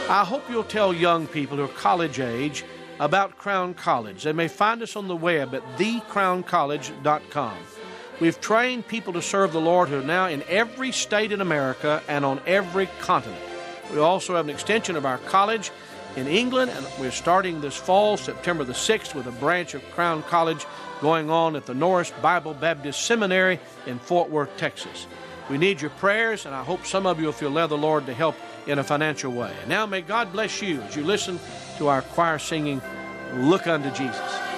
I hope you'll tell young people who are college age about Crown College. They may find us on the web at thecrowncollege.com. We've trained people to serve the Lord who are now in every state in America and on every continent. We also have an extension of our college in England, and we're starting this fall, September the 6th, with a branch of Crown College going on at the Norris Bible Baptist Seminary in Fort Worth, Texas. We need your prayers, and I hope some of you will feel led of the Lord to help in a financial way. Now may God bless you as you listen to our choir singing, Look Unto Jesus.